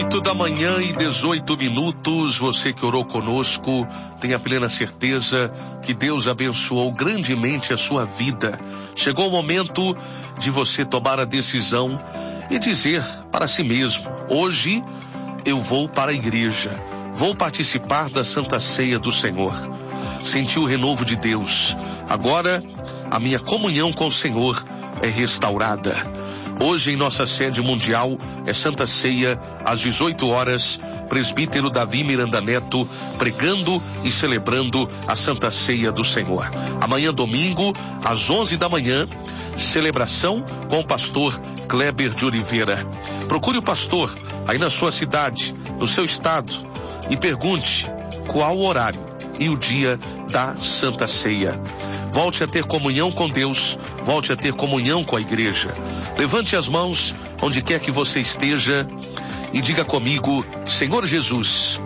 8h18, você que orou conosco, tenha plena certeza que Deus abençoou grandemente a sua vida. Chegou o momento de você tomar a decisão e dizer para si mesmo: hoje eu vou para a igreja, vou participar da Santa Ceia do Senhor. Senti o renovo de Deus. Agora a minha comunhão com o Senhor é restaurada. Hoje em nossa sede mundial é Santa Ceia às 18 horas, presbítero Davi Miranda Neto pregando e celebrando a Santa Ceia do Senhor. Amanhã domingo às 11 da manhã, celebração com o pastor Kleber de Oliveira. Procure o pastor aí na sua cidade, no seu estado, e pergunte qual o horário e o dia da Santa Ceia. Volte a ter comunhão com Deus, volte a ter comunhão com a igreja. Levante as mãos onde quer que você esteja e diga comigo: Senhor Jesus,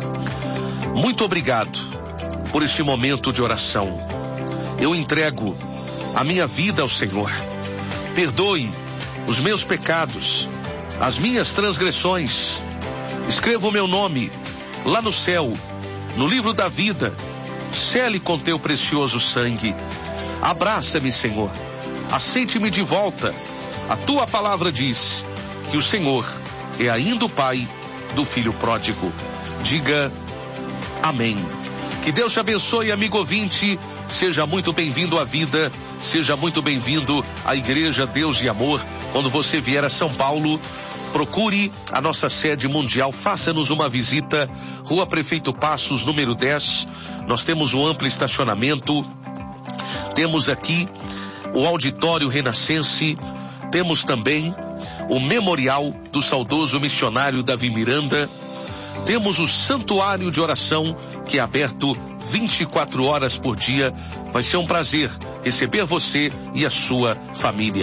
muito obrigado por este momento de oração. Eu entrego a minha vida ao Senhor. Perdoe os meus pecados, as minhas transgressões. Escreva o meu nome lá no céu, no livro da vida. Sele com teu precioso sangue. Abraça-me, Senhor. Aceite-me de volta. A tua palavra diz que o Senhor é ainda o Pai do filho pródigo. Diga amém. Que Deus te abençoe, amigo ouvinte. Seja muito bem-vindo à vida. Seja muito bem-vindo à Igreja Deus e Amor. Quando você vier a São Paulo, procure a nossa sede mundial, faça-nos uma visita, Rua Prefeito Passos, número 10. Nós temos um amplo estacionamento, temos aqui o auditório renascense, temos também o memorial do saudoso missionário Davi Miranda, temos o santuário de oração, que é aberto 24 horas por dia. Vai ser um prazer receber você e a sua família.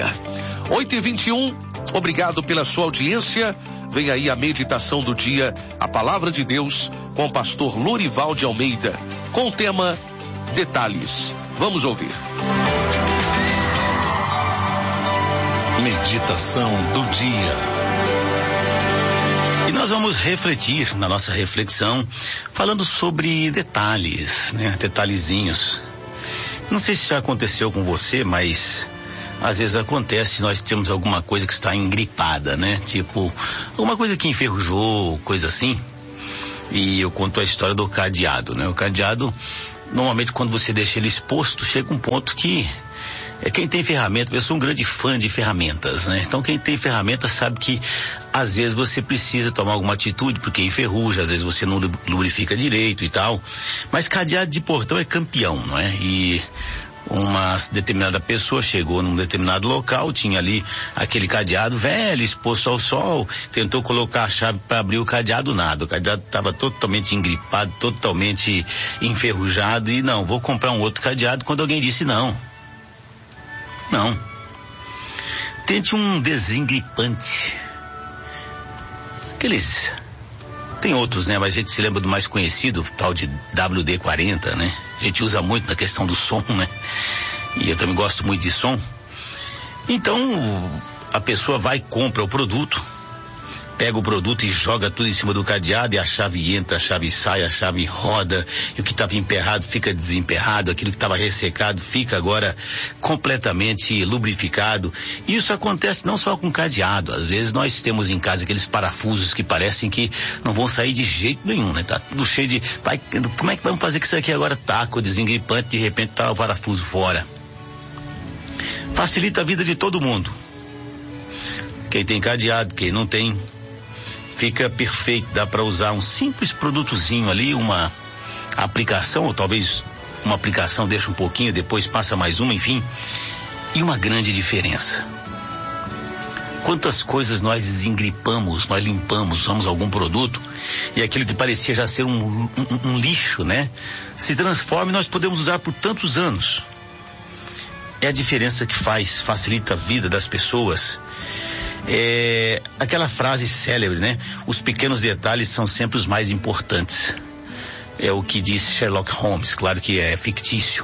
8h21, obrigado pela sua audiência. Vem aí a meditação do dia, a palavra de Deus, com o pastor Lorival de Almeida, com o tema Detalhes. Vamos ouvir. Meditação do dia. E nós vamos refletir na nossa reflexão, falando sobre detalhes, né? Detalhezinhos. Não sei se já aconteceu com você, mas às vezes acontece, nós temos alguma coisa que está engripada, né? Tipo, alguma coisa que enferrujou, coisa assim. E eu conto a história do cadeado, né? O cadeado, normalmente quando você deixa ele exposto, chega um ponto que quem tem ferramenta, eu sou um grande fã de ferramentas, né? Então quem tem ferramenta sabe que às vezes você precisa tomar alguma atitude porque enferruja, às vezes você não lubrifica direito e tal. Mas cadeado de portão é campeão, não é? E uma determinada pessoa chegou num determinado local, tinha ali aquele cadeado velho, exposto ao sol, tentou colocar a chave para abrir o cadeado, nada. O cadeado estava totalmente engripado, totalmente enferrujado e não, vou comprar um outro cadeado, quando alguém disse não. Tente um desengripante. Aqueles, tem outros, né? Mas a gente se lembra do mais conhecido, o tal de WD-40, né? A gente usa muito na questão do som, né? E eu também gosto muito de som. Então, a pessoa vai e compra o produto, pega o produto e joga tudo em cima do cadeado, e a chave entra, a chave sai, a chave roda, e o que estava emperrado fica desemperrado, aquilo que estava ressecado fica agora completamente lubrificado. E isso acontece não só com cadeado, às vezes nós temos em casa aqueles parafusos que parecem que não vão sair de jeito nenhum, né? Tá tudo cheio de, como é que vamos fazer com isso aqui agora? Taca o desengripante, de repente tá o parafuso fora. Facilita a vida de todo mundo. Quem tem cadeado, quem não tem, fica perfeito, dá para usar um simples produtozinho ali, uma aplicação, ou talvez uma aplicação deixa um pouquinho, depois passa mais uma, enfim, e uma grande diferença. Quantas coisas nós desengripamos, nós limpamos, usamos algum produto, e aquilo que parecia já ser um lixo, né? Se transforma e nós podemos usar por tantos anos. É a diferença que faz, facilita a vida das pessoas. É aquela frase célebre, né? Os pequenos detalhes são sempre os mais importantes. É o que diz Sherlock Holmes, claro que é fictício.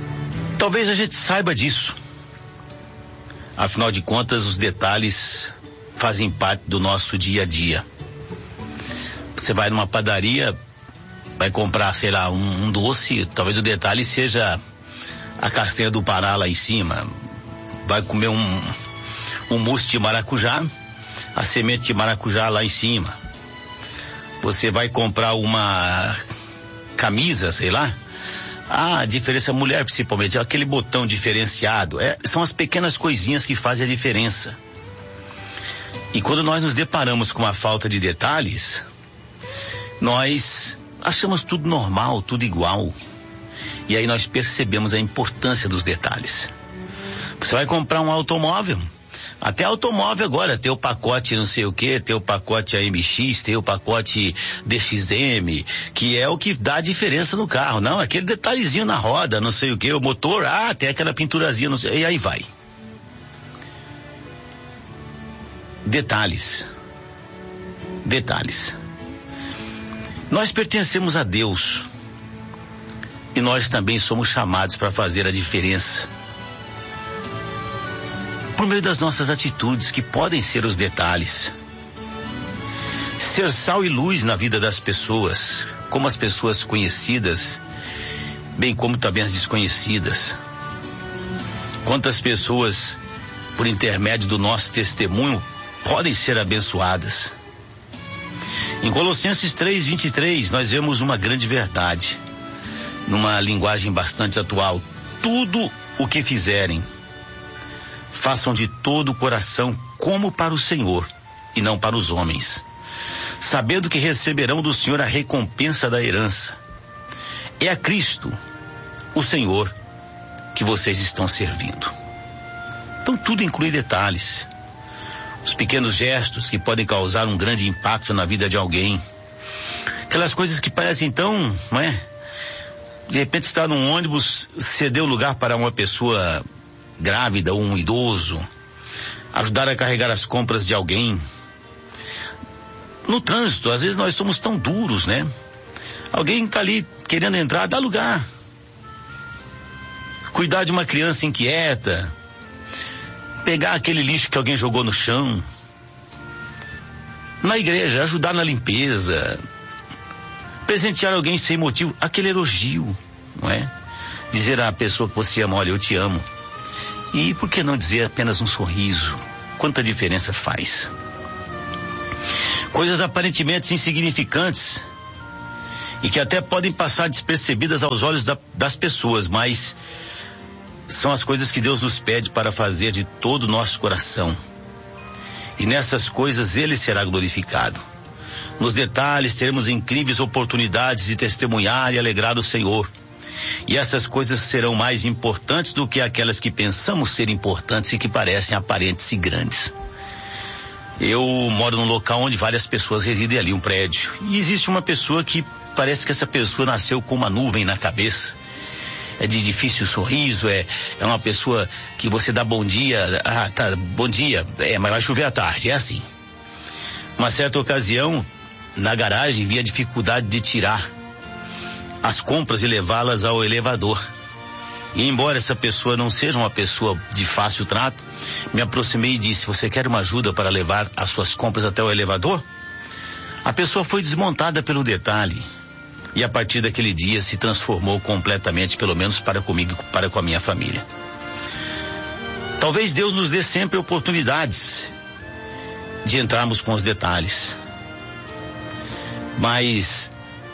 Talvez a gente saiba disso. Afinal de contas, os detalhes fazem parte do nosso dia a dia. Você vai numa padaria, vai comprar, sei lá, um doce, talvez o detalhe seja a castanha do Pará lá em cima. Vai comer um mousse de maracujá, a semente de maracujá lá em cima. Você vai comprar uma camisa, sei lá. A diferença, mulher principalmente, aquele botão diferenciado. São as pequenas coisinhas que fazem a diferença. E quando nós nos deparamos com uma falta de detalhes, nós achamos tudo normal, tudo igual. E aí nós percebemos a importância dos detalhes. Você vai comprar um automóvel, até automóvel agora, tem o pacote não sei o que, tem o pacote AMX, tem o pacote DXM, que é o que dá a diferença no carro. Não, aquele detalhezinho na roda, não sei o que, o motor, tem aquela pinturazinha, não sei, e aí vai. Detalhes. Nós pertencemos a Deus e nós também somos chamados para fazer a diferença por meio das nossas atitudes, que podem ser os detalhes. Ser sal e luz na vida das pessoas, como as pessoas conhecidas, bem como também as desconhecidas. Quantas pessoas, por intermédio do nosso testemunho, podem ser abençoadas. Em Colossenses 3:23, nós vemos uma grande verdade, numa linguagem bastante atual. Tudo o que fizerem, façam de todo o coração como para o Senhor e não para os homens, sabendo que receberão do Senhor a recompensa da herança. É a Cristo, o Senhor, que vocês estão servindo. Então tudo inclui detalhes. Os pequenos gestos que podem causar um grande impacto na vida de alguém. Aquelas coisas que parecem tão, não é? De repente está num ônibus, ceder o lugar para uma pessoa grávida ou um idoso, ajudar a carregar as compras de alguém. No trânsito, às vezes nós somos tão duros, né? Alguém está ali querendo entrar, dá lugar. Cuidar de uma criança inquieta, pegar aquele lixo que alguém jogou no chão. Na igreja, ajudar na limpeza, presentear alguém sem motivo, aquele elogio, não é? Dizer à pessoa que você ama, olha, eu te amo. E por que não dizer apenas um sorriso? Quanta diferença faz. Coisas aparentemente insignificantes e que até podem passar despercebidas aos olhos das pessoas, mas são as coisas que Deus nos pede para fazer de todo o nosso coração. E nessas coisas Ele será glorificado. Nos detalhes teremos incríveis oportunidades de testemunhar e alegrar o Senhor. E essas coisas serão mais importantes do que aquelas que pensamos ser importantes e que parecem aparentes e grandes. Eu moro num local onde várias pessoas residem ali, um prédio. E existe uma pessoa que parece que essa pessoa nasceu com uma nuvem na cabeça. É de difícil sorriso, é uma pessoa que você dá bom dia, bom dia, mas vai chover à tarde, é assim. Uma certa ocasião, na garagem, vi a dificuldade de tirar as compras e levá-las ao elevador. E embora essa pessoa não seja uma pessoa de fácil trato, me aproximei e disse: você quer uma ajuda para levar as suas compras até o elevador? A pessoa foi desmontada pelo detalhe. E a partir daquele dia se transformou completamente, pelo menos para comigo, para com a minha família. Talvez Deus nos dê sempre oportunidades de entrarmos com os detalhes. Mas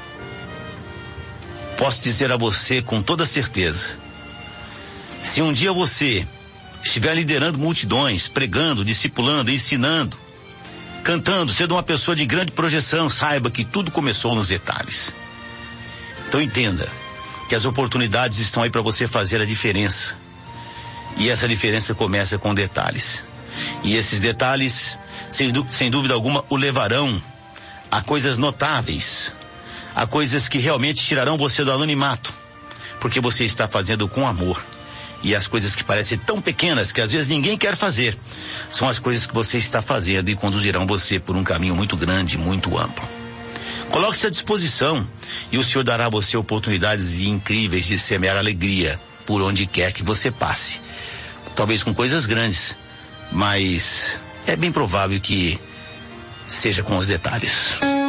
posso dizer a você com toda certeza, se um dia você estiver liderando multidões, pregando, discipulando, ensinando, cantando, sendo uma pessoa de grande projeção, saiba que tudo começou nos detalhes. Então entenda que as oportunidades estão aí para você fazer a diferença. E essa diferença começa com detalhes. E esses detalhes, sem dúvida alguma, o levarão a coisas notáveis, a coisas que realmente tirarão você do anonimato, porque você está fazendo com amor. E as coisas que parecem tão pequenas, que às vezes ninguém quer fazer, são as coisas que você está fazendo e conduzirão você por um caminho muito grande, muito amplo. Coloque-se à disposição e o Senhor dará a você oportunidades incríveis de semear alegria por onde quer que você passe. Talvez com coisas grandes, mas é bem provável que seja com os detalhes.